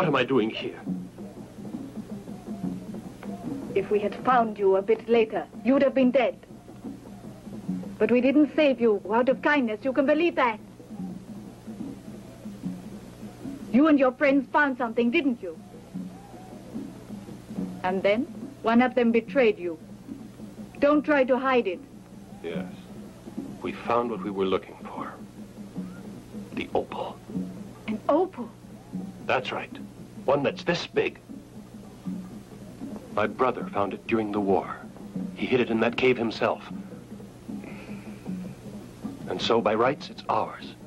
am I doing here? If we had found you a bit later, you'd have been dead. But we didn't save you out of kindness. You can believe that. You and your friends found something, didn't you? And then one of them betrayed you. Don't try to hide it. Yes. We found what we were looking for. The opal. An opal? That's right. One that's this big. My brother found it during the war. He hid it in that cave himself. And so, by rights, it's ours.